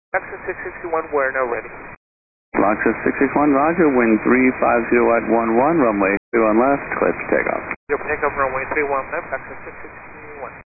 Access 661, we're now ready. Access 661, roger, wind 350 at 11, runway 31 left, clear for takeoff. Clear for takeoff, runway 31 left, access 661.